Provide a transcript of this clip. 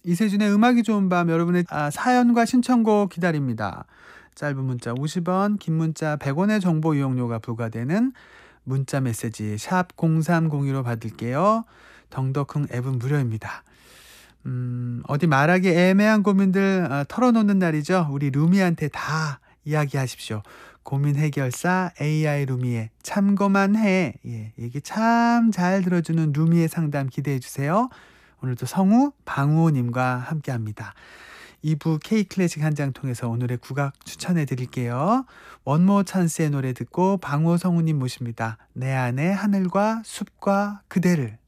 이세준의 음악이 좋은 밤 여러분의 사연과 신청곡 기다립니다. 짧은 문자 50원, 긴 문자 100원의 정보 이용료가 부과되는 문자 메시지 샵 0302로 받을게요. 덩덕흥 앱은 무료입니다. 어디 말하기 애매한 고민들 털어놓는 날이죠. 우리 루미한테 다 이야기하십시오. 고민 해결사 AI 루미의 참고만 해. 예, 얘기 참 잘 들어주는 루미의 상담 기대해 주세요. 오늘도 성우 방우호님과 함께합니다. 2부 K클래식 한 장 통해서 오늘의 국악 추천해 드릴게요. 원모 찬스의 노래 듣고 방우호 성우님 모십니다. 내 안에 하늘과 숲과 그대를.